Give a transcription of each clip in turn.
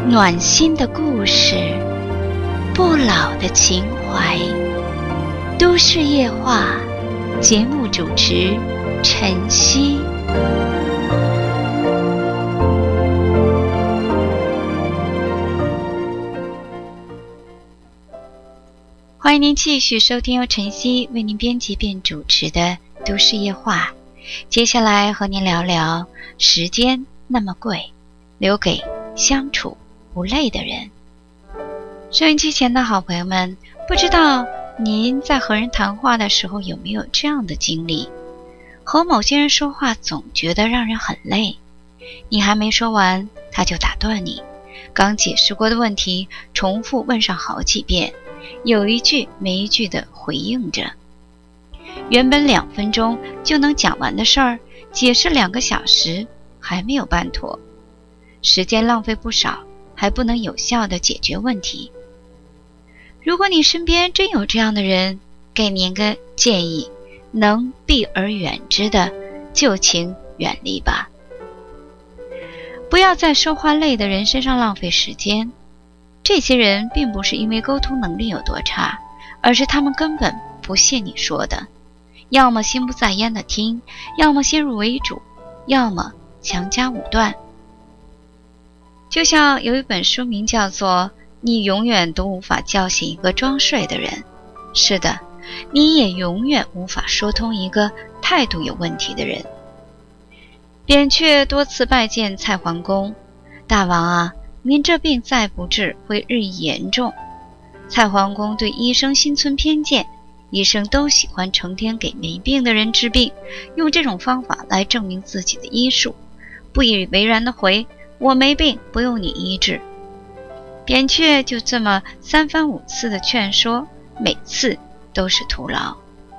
暖心的故事，不老的情怀。都市夜话，节目主持晨曦。欢迎您继续收听由晨曦为您编辑并主持的都市夜话。接下来和您聊聊时间那么贵，留给相处不累的人。收音机前的好朋友们，不知道您在和人谈话的时候有没有这样的经历？和某些人说话总觉得让人很累，你还没说完他就打断你，刚解释过的问题重复问上好几遍，有一句没一句的回应着。原本2分钟就能讲完的事儿，解释2个小时还没有办妥，时间浪费不少，还不能有效地解决问题。如果你身边真有这样的人，给您个建议，能避而远之的就请远离吧。不要在说话累的人身上浪费时间。这些人并不是因为沟通能力有多差，而是他们根本不信你说的，要么心不在焉的听，要么先入为主，要么强加武断。就像有一本书名叫做你永远都无法叫醒一个装睡的人，是的，你也永远无法说通一个态度有问题的人。扁鹊多次拜见蔡桓公，大王啊，您这病再不治会日益严重。蔡桓公对医生心存偏见，医生都喜欢成天给没病的人治病，用这种方法来证明自己的医术，不以为然地回，我没病，不用你医治。扁鹊就这么3番5次的劝说，每次都是徒劳。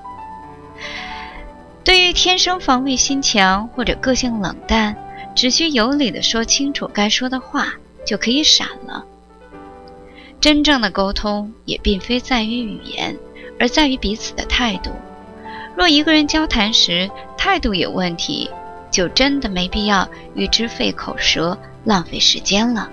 对于天生防卫心强或者个性冷淡，只需有理地说清楚该说的话，就可以闪了。真正的沟通也并非在于语言，而在于彼此的态度。若一个人交谈时态度有问题，就真的没必要与之费口舌，浪费时间了。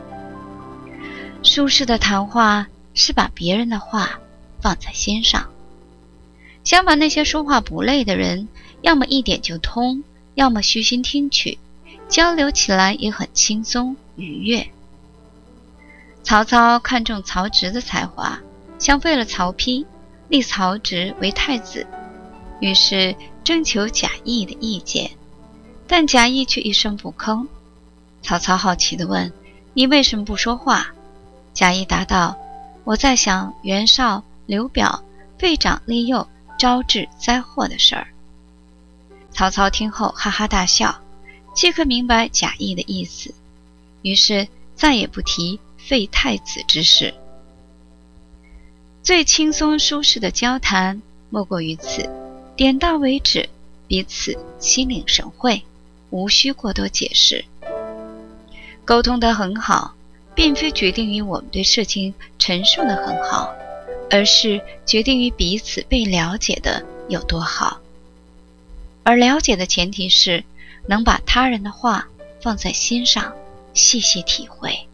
舒适的谈话是把别人的话放在心上。相反，那些说话不累的人，要么一点就通，要么虚心听取，交流起来也很轻松愉悦。曹操看重曹植的才华，想废了曹丕，立曹植为太子，于是征求贾谊的意见，但贾谊却一声不吭。曹操好奇地问，你为什么不说话？贾谊答道，我在想袁绍、刘表废长立幼，招致灾祸的事儿。曹操听后哈哈大笑，即刻明白贾谊的意思，于是再也不提废太子之事。最轻松舒适的交谈莫过于此，点到为止，彼此心领神会，无需过多解释。沟通得很好，并非决定于我们对事情陈述得很好，而是决定于彼此被了解的有多好。而了解的前提是能把他人的话放在心上，细细体会。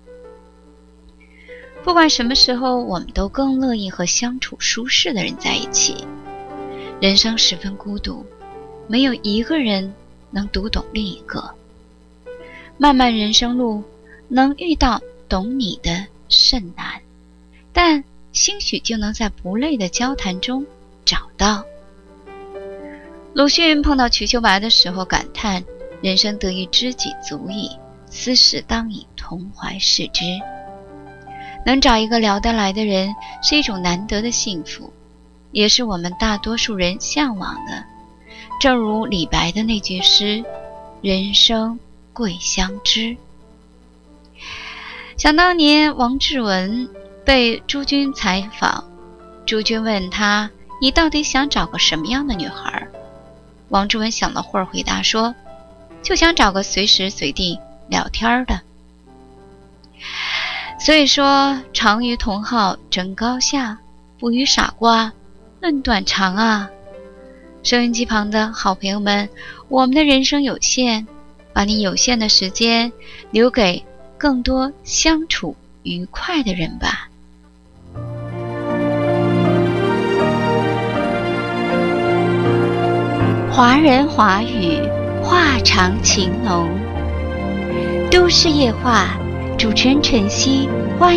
不管什么时候，我们都更乐意和相处舒适的人在一起。人生十分孤独，没有一个人能读懂另一个。漫漫人生路，能遇到懂你的甚难，但兴许就能在不累的交谈中找到。鲁迅碰到瞿秋白的时候感叹，人生得一知己足矣，斯事当以同怀视之。能找一个聊得来的人是一种难得的幸福，也是我们大多数人向往的。正如李白的那句诗，人生贵相知。想当年王志文被朱军采访，朱军问他，你到底想找个什么样的女孩？王志文想了会儿回答说，就想找个随时随地聊天的。所以说，常与同好争高下，不与傻瓜论短长啊。收音机旁的好朋友们，我们的人生有限，把你有限的时间留给更多相处愉快的人吧。华人华语，话长情浓。都市夜话，主持人晨曦，欢